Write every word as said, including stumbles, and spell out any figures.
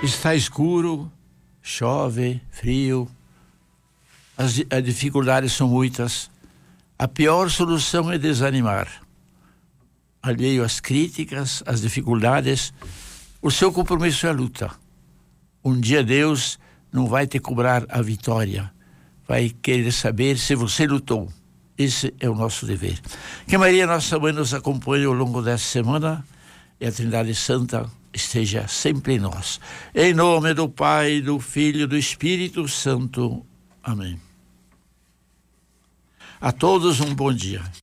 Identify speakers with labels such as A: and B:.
A: Está escuro, chove, frio, as, as dificuldades são muitas. A pior solução é desanimar. Alheio às críticas, às dificuldades, o seu compromisso é a luta. Um dia Deus não vai te cobrar a vitória, vai querer saber se você lutou. Esse é o nosso dever. Que Maria, nossa mãe, nos acompanhe ao longo dessa semana e a Trindade Santa esteja sempre em nós. Em nome do Pai, do Filho e do Espírito Santo. Amém. A todos um bom dia.